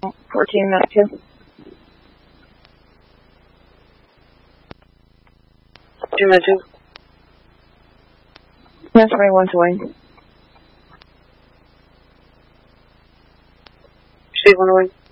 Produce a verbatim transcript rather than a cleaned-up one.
fourteen minute two. Two minute two. That's right, one to wing. Steve, one to wing.